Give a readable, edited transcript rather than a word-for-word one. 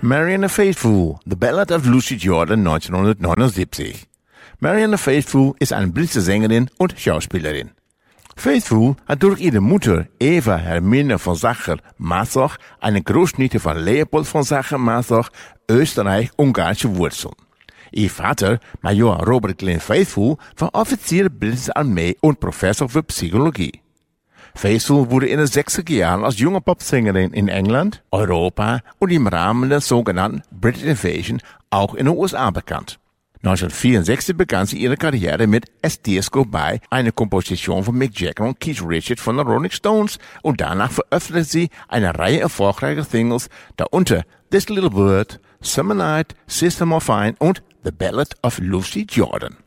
Marianne Faithfull, The Ballad of Lucy Jordan 1979. Marianne Faithfull ist eine britische Sängerin und Schauspielerin. Faithfull hat durch ihre Mutter Eva Hermine von Sacher-Masoch, eine Großnichte von Leopold von Sacher-Masoch, österreich-ungarische Wurzeln. Ihr Vater, Major Robert Glenn Faithfull, war Offizier der britischen Armee und Professor für Psychologie. Faithfull wurde in den 60er Jahren als junge Popsängerin in England, Europa und im Rahmen der sogenannten British Invasion auch in den USA bekannt. 1964 begann sie ihre Karriere mit As Tears Go By, eine Komposition von Mick Jagger und Keith Richards von den Rolling Stones, und danach veröffentlichte sie eine Reihe erfolgreicher Singles, darunter This Little Bird, Summer Night, System of a Down und The Ballad of Lucy Jordan.